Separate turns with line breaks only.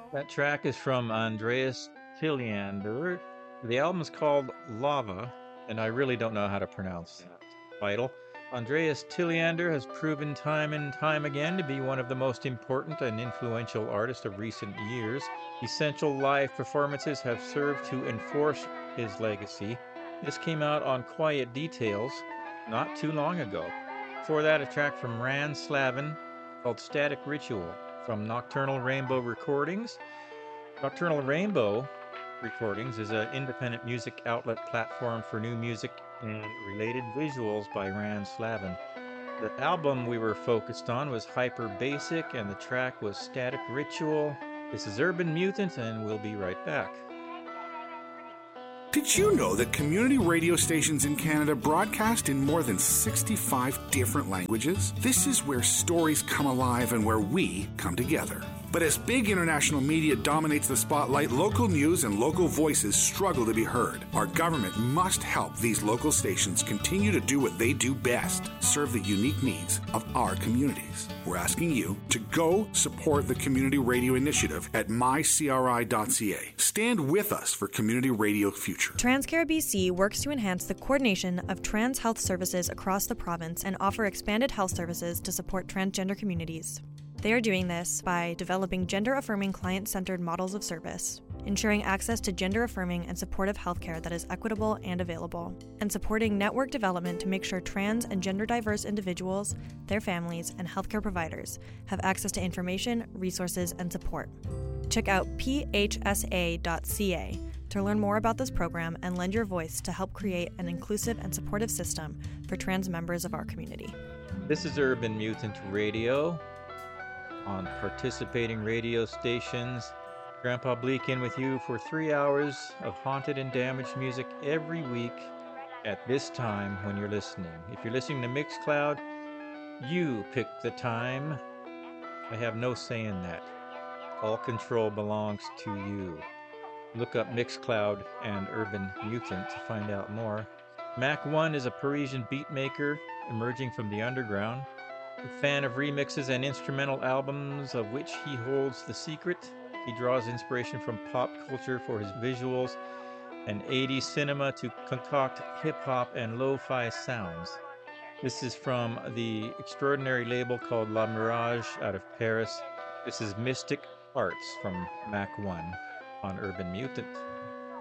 That track is from Andreas Tilliander. The album is called Lava, and I really don't know how to pronounce that title. Andreas Tilliander has proven time and time again to be one of the most important and influential artists of recent years. Essential live performances have served to enforce his legacy. This came out on Quiet Details not too long ago. Before that, a track from Rand Slavin called Static Ritual from Nocturnal Rainbow Recordings. Nocturnal Rainbow Recordings is an independent music outlet platform for new music and related visuals by Rand Slavin. The album we were focused on was Hyper Basic, and the track was Static Ritual. This is Urban Mutant, and we'll be right back.
Did you know that community radio stations in Canada broadcast in more than 65 different languages? This is where stories come alive and where we come together. But as big international media dominates the spotlight, local news and local voices struggle to be heard. Our government must help these local stations continue to do what they do best, serve the unique needs of our communities. We're asking you to go support the Community Radio Initiative at mycri.ca. Stand with us for Community Radio Future.
Transcare BC works to enhance the coordination of trans health services across the province and offer expanded health services to support transgender communities. They are doing this by developing gender-affirming client-centered models of service, ensuring access to gender-affirming and supportive healthcare that is equitable and available, and supporting network development to make sure trans and gender-diverse individuals, their families, and healthcare providers have access to information, resources, and support. Check out phsa.ca to learn more about this program and lend your voice to help create an inclusive and supportive system for trans members of our community.
This is Urban Mutant Radio on participating radio stations. Grandpa Bleak in with you for 3 hours of haunted and damaged music every week at this time when you're listening. If you're listening to Mixcloud, you pick the time. I have no say in that. All control belongs to you. Look up Mixcloud and Urban Mutant to find out more. Mac One is a Parisian beatmaker emerging from the underground. A fan of remixes and instrumental albums of which he holds the secret. He draws inspiration from pop culture for his visuals and 80s cinema to concoct hip-hop and lo-fi sounds. This is from the extraordinary label called La Mirage out of Paris. This is Mystic Arts from Mac One on Urban Mutant.